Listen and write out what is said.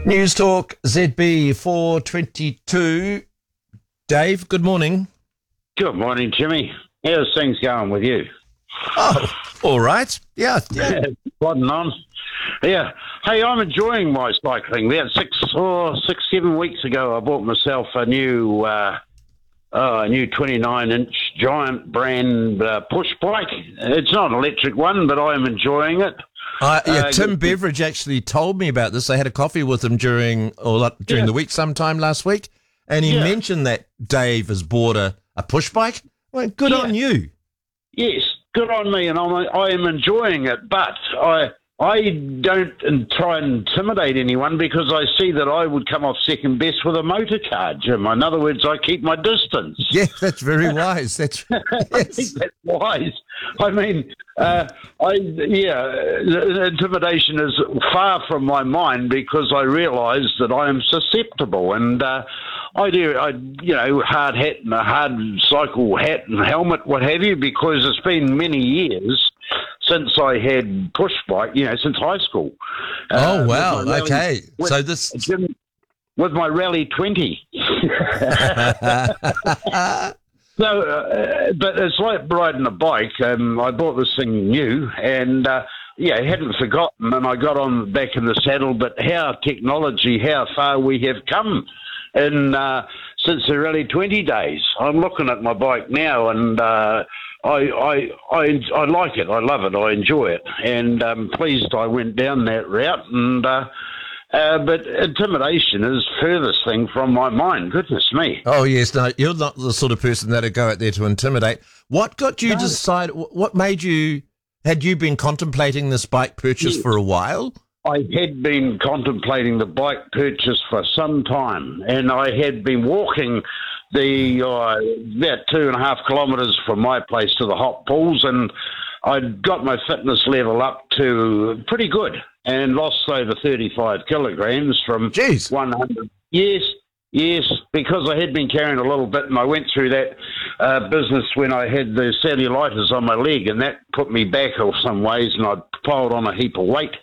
News Talk ZB 422. Dave, good morning. Good morning, Jimmy. How's things going with you? Oh, all right. Yeah. Plodding on. Yeah. Hey, I'm enjoying my cycling. About 7 weeks ago, I bought myself a new 29-inch Giant brand push bike. It's not an electric one, but I'm enjoying it. Tim Beveridge actually told me about this. I had a coffee with him during the week sometime last week, and he mentioned that Dave has bought a push bike. Well, good on you. Yes, good on me, and I am enjoying it, but I don't try and intimidate anyone because I see that I would come off second best with a motor car, Jim. In other words, I keep my distance. Yeah, that's very wise. That's I think that's wise. I mean, intimidation is far from my mind because I realise that I am susceptible, and hard hat and a hard cycle hat and helmet, what have you, because it's been many years since I had push bike, since high school. Oh, wow. Okay. With my Rally 20. But it's like riding a bike. I bought this thing new, and I hadn't forgotten, and I got on back in the saddle. But how far we have come since the Rally 20 days. I'm looking at my bike now, and I like it. I love it. I enjoy it, and I'm pleased I went down that route. And but intimidation is furthest thing from my mind. Goodness me. Oh, yes. No, you're not the sort of person that'd go out there to intimidate. What got you to decide? What made you? Had you been contemplating this bike purchase for a while? I had been contemplating the bike purchase for some time, and I had been walking about 2.5 kilometres from my place to the hot pools, and I'd got my fitness level up to pretty good and lost over 35 kilograms from 100. Yes, because I had been carrying a little bit, and I went through that business when I had the cellulitis on my leg, and that put me back some ways, and I piled on a heap of weight.